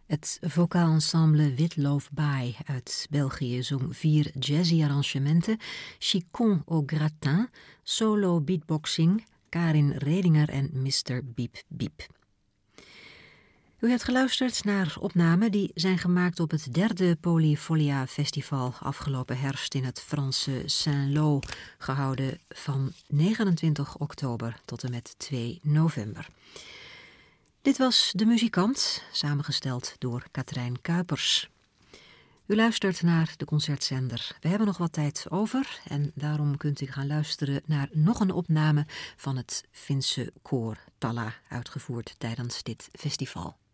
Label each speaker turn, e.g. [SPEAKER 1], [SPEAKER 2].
[SPEAKER 1] Het vocaal ensemble Witloof-Baai uit België zong 4 jazzy arrangementen, Chicon au gratin, solo beatboxing, Karin Redinger en Mr. Biep Biep. U hebt geluisterd naar opnamen die zijn gemaakt op het 3e Polyfolia Festival afgelopen herfst in het Franse Saint-Lô, gehouden van 29 oktober tot en met 2 november. Dit was De Muzikant, samengesteld door Katrijn Kuipers. U luistert naar de concertzender. We hebben nog wat tijd over en daarom kunt u gaan luisteren naar nog een opname van het Finse koor Talla, uitgevoerd tijdens dit festival.